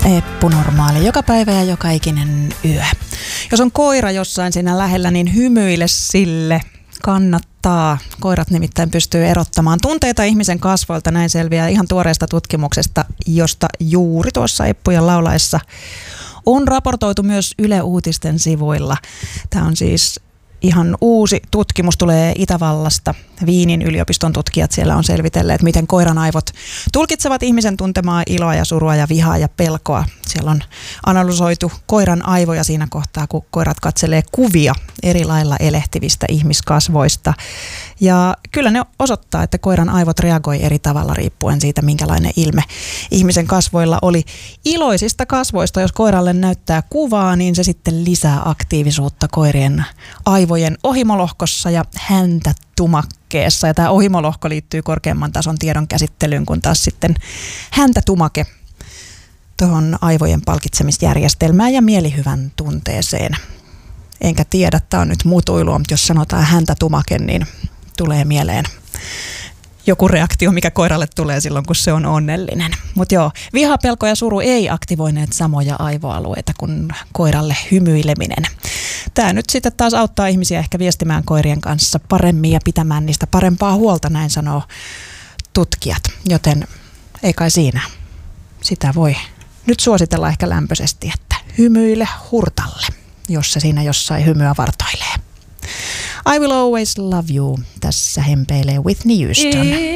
Eppu Normaali, joka päivä ja joka ikinen yö. Jos on koira jossain siinä lähellä, niin hymyile sille. Kannattaa. Koirat nimittäin pystyy erottamaan tunteita ihmisen kasvoilta. Näin selviää ihan tuoreesta tutkimuksesta, josta juuri tuossa Eppujen laulaessa on raportoitu myös Yle Uutisten sivuilla. Tämä on siis ihan uusi tutkimus, tulee Itävallasta. Viinin yliopiston tutkijat siellä on selvitelleet, miten koiran aivot tulkitsevat ihmisen tuntemaa iloa ja surua ja vihaa ja pelkoa. Siellä on analysoitu koiran aivoja siinä kohtaa, kun koirat katselee kuvia eri lailla elehtivistä ihmiskasvoista. Ja kyllä ne osoittaa, että koiran aivot reagoi eri tavalla riippuen siitä, minkälainen ilme ihmisen kasvoilla oli. Iloisista kasvoista, jos koiralle näyttää kuvaa, niin se sitten lisää aktiivisuutta koirien aivojen ohimolohkossa ja häntätumakkeessa. Ja tämä ohimolohko liittyy korkeamman tason tiedon käsittelyyn, kun taas sitten häntätumake tuohon aivojen palkitsemisjärjestelmään ja mielihyvän tunteeseen. Enkä tiedä, tämä on nyt mutuilua, mutta jos sanotaan häntätumake, niin tulee mieleen joku reaktio, mikä koiralle tulee silloin, kun se on onnellinen. Mutta joo, viha, pelko ja suru ei aktivoineet samoja aivoalueita kuin koiralle hymyileminen. Tämä nyt sitten taas auttaa ihmisiä ehkä viestimään koirien kanssa paremmin ja pitämään niistä parempaa huolta, näin sanoo tutkijat. Joten ei kai siinä. Sitä voi nyt suositella ehkä lämpöisesti, että hymyile hurtalle, jos se siinä jossain hymyä vartoilee. I Will Always Love You. Tässä hempeilee Whitney Houston.